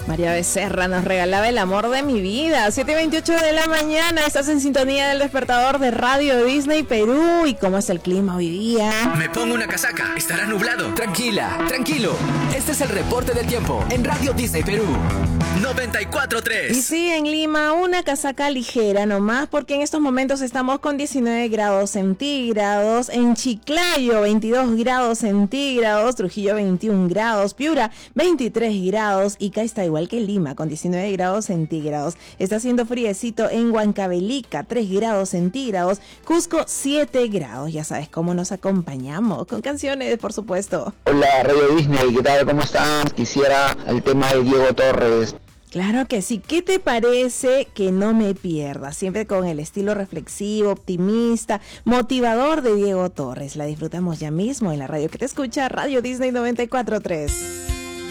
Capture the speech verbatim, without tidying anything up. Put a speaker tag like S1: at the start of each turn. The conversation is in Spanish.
S1: María Becerra nos regalaba el amor de mi vida. siete y veintiocho de la mañana, estás en sintonía del despertador de Radio Disney Perú. ¿Y cómo es el clima hoy día?
S2: Me pongo una casaca, estará nublado.
S3: Tranquila, tranquilo. Este es el reporte del tiempo en Radio Disney Perú.
S2: noventa y cuatro punto tres.
S1: Y sí, en Lima, una casaca ligera nomás, porque en estos momentos estamos con diecinueve grados centígrados. En Chiclayo, veintidós grados centígrados. Trujillo, veintiún grados. Piura, veintitrés grados. Y Ica está igual que Lima, con diecinueve grados centígrados. Está haciendo friecito en Huancavelica, tres grados centígrados. Cusco, siete grados. Ya sabes cómo nos acompañamos, con canciones, por supuesto.
S4: Hola, Radio Disney, ¿qué tal? ¿Cómo están? Quisiera el tema de Diego Torres.
S1: Claro que sí. ¿Qué te parece Que no me pierda? Siempre con el estilo reflexivo, optimista, motivador de Diego Torres. La disfrutamos ya mismo en la radio que te escucha, Radio Disney noventa y cuatro punto tres.